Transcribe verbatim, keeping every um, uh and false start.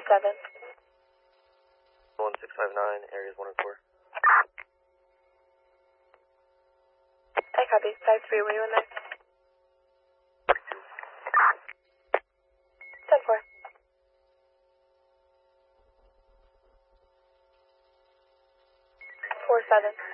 seven. one six five nine, areas one and four. I copy. five three, were you in there? ten four. four seven.